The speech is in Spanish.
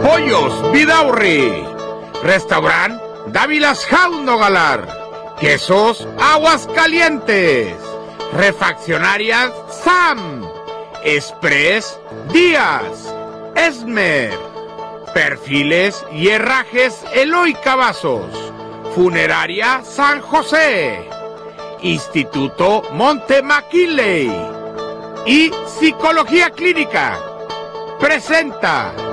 Pollos Vidaurri, Restaurant Dávilas Jauno Galar, Quesos Aguascalientes, Refaccionarias Sam, Express Díaz, Esmer, Perfiles y Herrajes Eloy Cavazos, Funeraria San José, Instituto Monte McKinley y Psicología Clínica presenta